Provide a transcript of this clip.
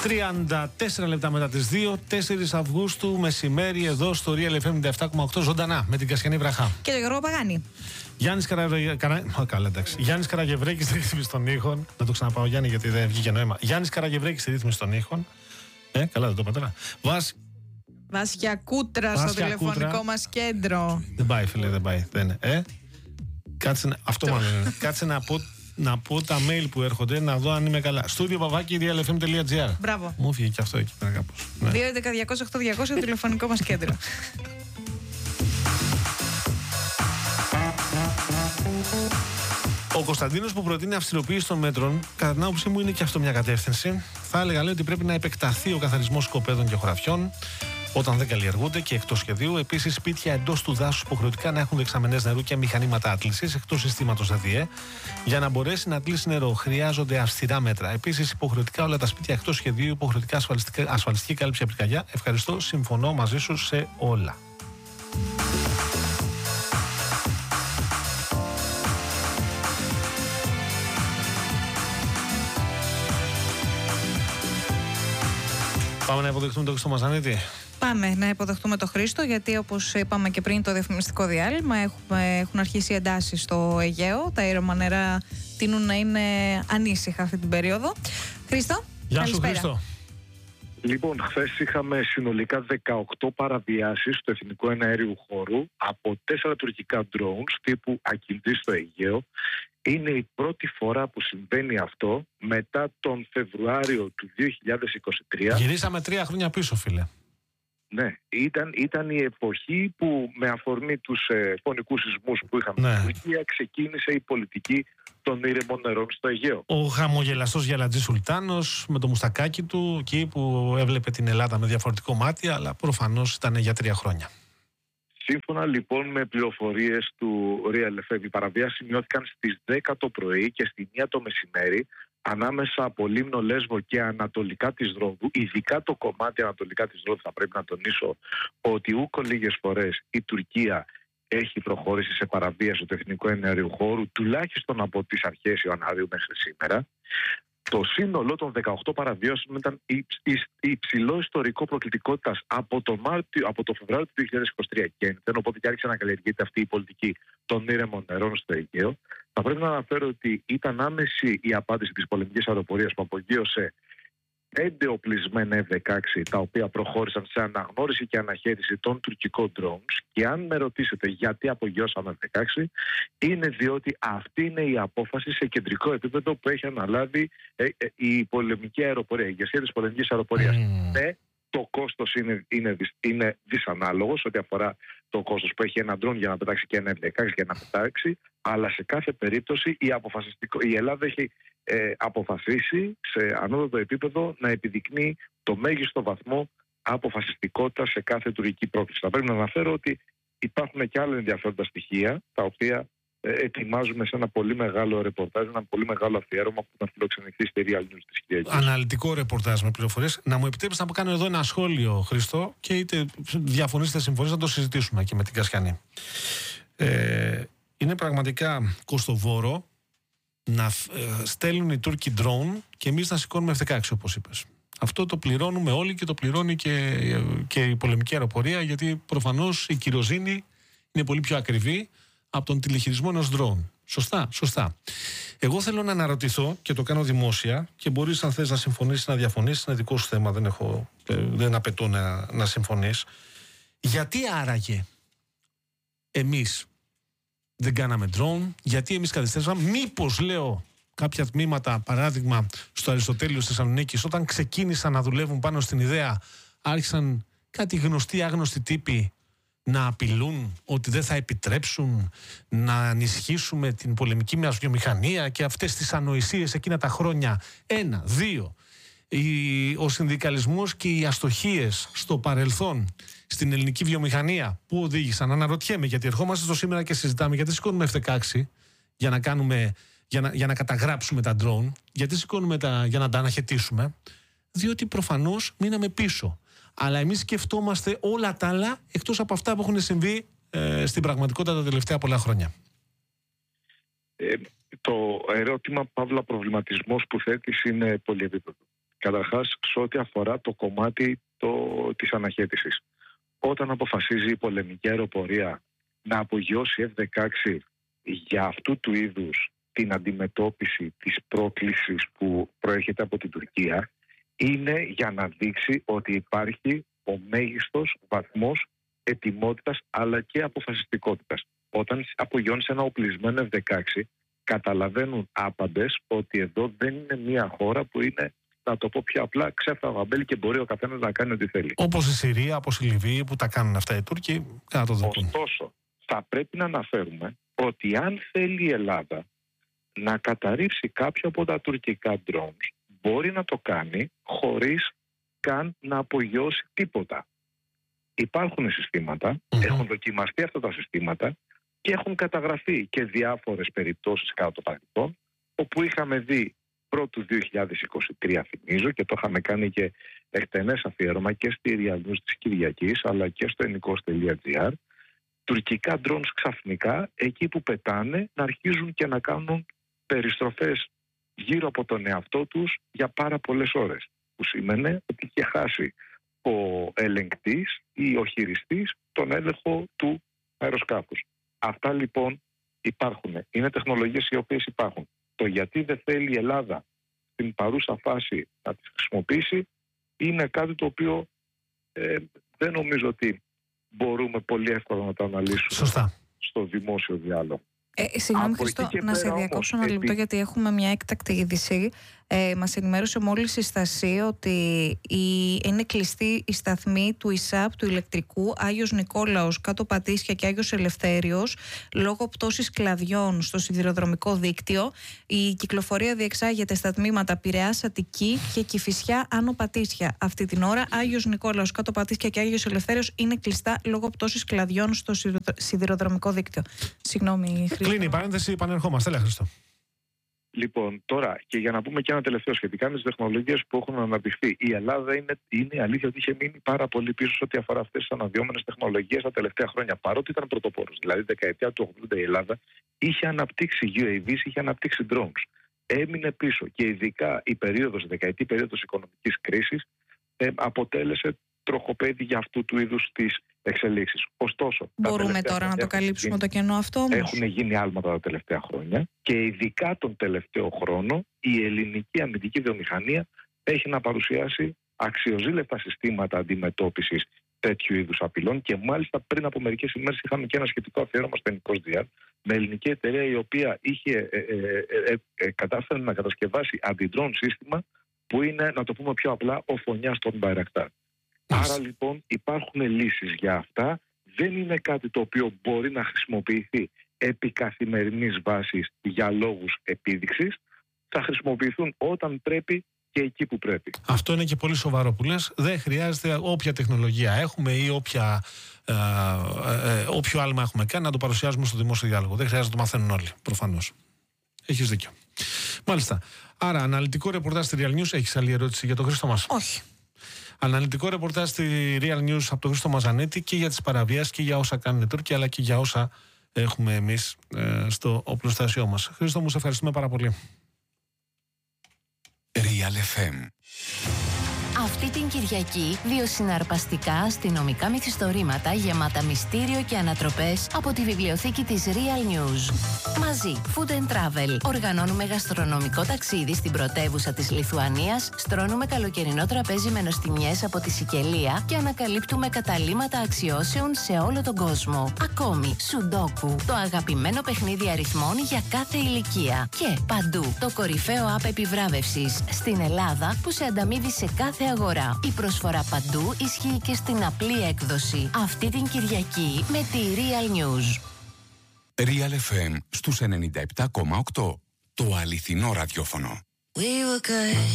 34 λεπτά μετά τις 2, 4 Αυγούστου, μεσημέρι, εδώ στο Real FM 97,8, ζωντανά με την Κασιανή Βραχά. Και τον Γιώργο Παγάνη. Γιάννης Καραγευρέκης στη ρύθμιση των ήχων. Να το ξαναπάω, Γιάννη, γιατί δεν βγήκε νόημα. Γιάννης Καραγευρέκης στη ρύθμιση των ήχων. Καλά, δεν το είπα τώρα. Βάσια Κούτρα στο τηλεφωνικό μας κέντρο. Δεν πάει, φίλε, δεν πάει. Κάτσε, αυτό μάλλον είναι. Κάτσε να πω τα mail που έρχονται, να δω αν είμαι καλά. Studio@realfm.gr. Μπράβο. Μου φύγε και αυτό εκεί πέρα κάπως. 2.11.200.8.200 το τηλεφωνικό μας κέντρο. Ο Κωνσταντίνος, που προτείνει αυστηροποίηση των μέτρων, κατά την άποψή μου είναι και αυτό μια κατεύθυνση. Θα έλεγα, λέει, ότι πρέπει να επεκταθεί ο καθαρισμός σκοπέδων και χωραφιών όταν δεν καλλιεργούνται και εκτός σχεδίου. Επίσης, σπίτια εντός του δάσους υποχρεωτικά να έχουν δεξαμενές νερού και μηχανήματα άτλησης εκτός συστήματος ΔΔΕ. Για να μπορέσει να ατλήσει νερό, χρειάζονται αυστηρά μέτρα. Επίσης, υποχρεωτικά όλα τα σπίτια εκτός σχεδίου, υποχρεωτικά ασφαλιστική κάλυψη από πυρκαγιά. Ευχαριστώ, συμφωνώ μαζί σου σε όλα. Πάμε να υποδεχτούμε τον Χρήστο Μαζανίτη. Πάμε να υποδεχτούμε τον Χρήστο, γιατί όπως είπαμε και πριν το διαφημιστικό διάλειμμα, έχουν αρχίσει εντάσεις στο Αιγαίο. Τα ήρεμα νερά τείνουν να είναι ανήσυχα αυτή την περίοδο. Χρήστο, γεια σου, καλησπέρα. Χρήστο. Λοιπόν, χθες είχαμε συνολικά 18 παραβιάσεις του εθνικού εναέριου χώρου από 4 τουρκικά drones τύπου Ακινδί στο Αιγαίο. Είναι η πρώτη φορά που συμβαίνει αυτό μετά τον Φεβρουάριο του 2023. Γυρίσαμε 3 χρόνια πίσω, φίλε. Ναι, ήταν η εποχή που με αφορμή τους φωνικούς σεισμούς που είχαμε στην Τουρκία ξεκίνησε η πολιτική των ήρεμων νερών στο Αιγαίο. Ο χαμογελαστός Γιαλατζής Σουλτάνος με το μουστακάκι του, εκεί που έβλεπε την Ελλάδα με διαφορετικό μάτι, αλλά προφανώς ήταν για 3 χρόνια. Σύμφωνα λοιπόν με πληροφορίες του Real FM, οι παραβιάσεις σημειώθηκαν στις 10 το πρωί και στη 1 το μεσημέρι ανάμεσα από Λίμνο, Λέσβο και ανατολικά της Ρόδου. Ειδικά το κομμάτι ανατολικά της Ρόδου, θα πρέπει να τονίσω ότι ούκο λίγες φορές η Τουρκία έχει προχωρήσει σε παραβίαση του εθνικού εναέριου χώρου, τουλάχιστον από τις αρχές Ιανουαρίου μέχρι σήμερα. Το σύνολο των 18 παραβιάσεων ήταν υψηλό ιστορικό προκλητικότητας από το Φεβρουάριο του 2023 και ένθεν, οπότε και άρχισε να καλλιεργείται αυτή η πολιτική των ήρεμων νερών στο Αιγαίο. Θα πρέπει να αναφέρω ότι ήταν άμεση η απάντηση της πολεμικής αεροπορίας που απογείωσε 5 οπλισμένα F-16, τα οποία προχώρησαν σε αναγνώριση και αναχαίρηση των τουρκικών drones. Και αν με ρωτήσετε γιατί απογειώσαμε F-16, είναι διότι αυτή είναι η απόφαση σε κεντρικό επίπεδο που έχει αναλάβει η πολεμική αεροπορία, η ηγεσία της πολεμικής αεροπορίας. Ναι, το κόστος είναι δυσανάλογο ό,τι αφορά το κόστος που έχει ένα drone για να πετάξει και ένα F-16 για να πετάξει, αλλά σε κάθε περίπτωση η Ελλάδα έχει αποφασίσει σε ανώτατο επίπεδο να επιδεικνύει το μέγιστο βαθμό αποφασιστικότητα σε κάθε τουρκική πρόκληση. Θα πρέπει να αναφέρω ότι υπάρχουν και άλλα ενδιαφέροντα στοιχεία, τα οποία ετοιμάζουμε σε ένα πολύ μεγάλο ρεπορτάζ, ένα πολύ μεγάλο αφιέρωμα που θα φιλοξενηθεί στη Real News της Κυριακής. Αναλυτικό ρεπορτάζ με πληροφορίες. Να μου επιτρέψετε να κάνω εδώ ένα σχόλιο, Χρήστο, και είτε διαφωνείς είτε συμφωνείς να το συζητήσουμε και με την Κασιανή. Είναι πραγματικά κοστοβόρο να στέλνουν οι Τούρκοι drone και εμείς να σηκώνουμε F-16, όπως είπες. Αυτό το πληρώνουμε όλοι και το πληρώνει και η πολεμική αεροπορία, γιατί προφανώς η κυροζήνη είναι πολύ πιο ακριβή από τον τηλεχειρισμό ενός drone. Σωστά. Εγώ θέλω να αναρωτηθώ και το κάνω δημόσια και μπορείς, αν θες, να συμφωνήσεις, να διαφωνήσεις, είναι δικό σου θέμα, δεν απαιτώ να συμφωνείς. Γιατί άραγε εμείς δεν κάναμε drone, γιατί εμείς καθυστέρησαμε? Μήπως, λέω, κάποια τμήματα, παράδειγμα στο Αριστοτέλειο στη Θεσσαλονίκη, όταν ξεκίνησαν να δουλεύουν πάνω στην ιδέα, άρχισαν κάτι γνωστοί άγνωστοι τύποι να απειλούν ότι δεν θα επιτρέψουν να ενισχύσουμε την πολεμική μας βιομηχανία και αυτές τις ανοησίες εκείνα τα χρόνια. 1, 2. Ο συνδικαλισμός και οι αστοχίες στο παρελθόν στην ελληνική βιομηχανία που οδήγησαν, αναρωτιέμαι, γιατί ερχόμαστε στο σήμερα και συζητάμε γιατί σηκώνουμε F-16 για να καταγράψουμε τα drone, γιατί σηκώνουμε για να τα αναχαιτήσουμε, διότι προφανώς μείναμε πίσω. Αλλά εμείς σκεφτόμαστε όλα τα άλλα εκτός από αυτά που έχουν συμβεί στην πραγματικότητα τα τελευταία πολλά χρόνια. Το ερώτημα, παύλα προβληματισμός που θέτεις, είναι πολυεπίπεδο. Καταρχάς, σε ό,τι αφορά το κομμάτι της αναχέτησης. Όταν αποφασίζει η πολεμική αεροπορία να απογειώσει F-16 για αυτού του είδους την αντιμετώπιση της πρόκλησης που προέρχεται από την Τουρκία, είναι για να δείξει ότι υπάρχει ο μέγιστος βαθμός ετοιμότητας αλλά και αποφασιστικότητας. Όταν απογειώνεις ένα οπλισμένο F-16, καταλαβαίνουν άπαντες ότι εδώ δεν είναι μια χώρα που είναι, να το πω πιο απλά, ξέφραγο αμπέλι και μπορεί ο καθένας να κάνει ό,τι θέλει. Όπως η Συρία, όπως η Λιβύη που τα κάνουν αυτά οι Τούρκοι, να το δεχτούν. Ωστόσο, θα πρέπει να αναφέρουμε ότι αν θέλει η Ελλάδα να καταρρύψει κάποιο από τα τουρκικά drones, μπορεί να το κάνει χωρίς καν να απογειώσει τίποτα. Υπάρχουν συστήματα, έχουν δοκιμαστεί αυτά τα συστήματα και έχουν καταγραφεί και διάφορες περιπτώσεις κατά το παρελθόν, όπου είχαμε δει πρώτου 2023, θυμίζω, και το είχαμε κάνει και εκτενές αφιέρωμα και στη Real News της Κυριακής, αλλά και στο enikos.gr, τουρκικά drones ξαφνικά, εκεί που πετάνε, να αρχίζουν και να κάνουν περιστροφές γύρω από τον εαυτό τους για πάρα πολλές ώρες. Που σημαίνει ότι είχε χάσει ο ελεγκτής ή ο χειριστής τον έλεγχο του αεροσκάφους. Αυτά λοιπόν υπάρχουν. Είναι τεχνολογίες οι οποίες υπάρχουν. Το γιατί δεν θέλει η Ελλάδα στην παρούσα φάση να τις χρησιμοποιήσει είναι κάτι το οποίο δεν νομίζω ότι μπορούμε πολύ εύκολα να το αναλύσουμε στο δημόσιο διάλογο. Συγγνώμη Χριστό, να σε διακόψω ένα λεπτό γιατί έχουμε μια έκτακτη είδηση. Μας ενημέρωσε μόλις η Στασία ότι είναι κλειστή η σταθμή του ΙΣΑΠ, του ηλεκτρικού, Άγιος Νικόλαος, Κάτω Πατήσια και Άγιος Ελευθέριος, λόγω πτώσης κλαδιών στο σιδηροδρομικό δίκτυο. Η κυκλοφορία διεξάγεται στα τμήματα Πειραιάς Αττική και Κηφισιά Άνω Πατήσια. Αυτή την ώρα, Άγιος Νικόλαος, Κάτω Πατήσια και Άγιος Ελευθέριος είναι κλειστά λόγω πτώσης κλαδιών στο σιδηροδρομικό δίκτυο. Συγγνώμη, Χρήστο. Κλείνει η παρένθεση, επανερχόμαστε. Έλα, Χρήστο. Λοιπόν, τώρα και για να πούμε και ένα τελευταίο σχετικά με τις τεχνολογίες που έχουν αναπτυχθεί. Η Ελλάδα είναι αλήθεια ότι είχε μείνει πάρα πολύ πίσω σε ό,τι αφορά αυτές τις αναδυόμενες τεχνολογίες τα τελευταία χρόνια. Παρότι ήταν πρωτοπόρος, δηλαδή δεκαετία του 80 η Ελλάδα είχε αναπτύξει UAVs, είχε αναπτύξει drones. Έμεινε πίσω και ειδικά η δεκαετή περίοδος οικονομικής κρίσης αποτέλεσε τροχοπέδι για αυτού του είδους τις εξελίξεις. Ωστόσο, μπορούμε τώρα να το καλύψουμε το κενό αυτό όμως? Έχουν γίνει άλματα τα τελευταία χρόνια και ειδικά τον τελευταίο χρόνο η ελληνική αμυντική βιομηχανία έχει να παρουσιάσει αξιοζήλευτα συστήματα αντιμετώπισης τέτοιου είδους απειλών και μάλιστα πριν από μερικές ημέρες είχαμε και ένα σχετικό αφιέρωμα στο enikos.gr με ελληνική εταιρεία η οποία είχε κατάφερε να κατασκευάσει αντι-drone σύστημα που είναι, να το πούμε πιο απλά, ο φωνιάς των Bayraktar. Άρα λοιπόν υπάρχουν λύσεις για αυτά. Δεν είναι κάτι το οποίο μπορεί να χρησιμοποιηθεί επί καθημερινής βάσης για λόγους επίδειξης. Θα χρησιμοποιηθούν όταν πρέπει και εκεί που πρέπει. Αυτό είναι και πολύ σοβαρό που λες. Δεν χρειάζεται όποια τεχνολογία έχουμε ή όποιο άλμα έχουμε κάνει να το παρουσιάζουμε στο δημόσιο διάλογο. Δεν χρειάζεται να το μαθαίνουν όλοι, προφανώς. Έχεις δίκιο. Μάλιστα. Άρα, αναλυτικό ρεπορτάζ στη Real News. Έχεις άλλη ερώτηση για τον Χρήστο μας? Όχι. Αναλυτικό ρεπορτάζ στη Real News από τον Χρήστο Μαζανέτη και για τις παραβιάσεις και για όσα κάνουν οι Τούρκοι, αλλά και για όσα έχουμε εμείς στο οπλοστάσιό μας. Χρήστο μου, σε ευχαριστούμε πάρα πολύ. Real FM. Αυτή την Κυριακή, 2 συναρπαστικά αστυνομικά μυθιστορήματα γεμάτα μυστήριο και ανατροπές από τη βιβλιοθήκη της Real News. Μαζί, Food and Travel. Οργανώνουμε γαστρονομικό ταξίδι στην πρωτεύουσα της Λιθουανίας, στρώνουμε καλοκαιρινό τραπέζι με νοστιμιές από τη Σικελία και ανακαλύπτουμε καταλύματα αξιώσεων σε όλο τον κόσμο. Ακόμη, Σουντόκου, το αγαπημένο παιχνίδι αριθμών για κάθε ηλικία. Και παντού, το κορυφαίο app επιβράβευσης στην Ελλάδα που σε ανταμείβει σε κάθε αγορά. Η προσφορά παντού ισχύει και στην απλή έκδοση. Αυτή την Κυριακή με τη Real News. Real FM στους 97,8. Το αληθινό ραδιόφωνο.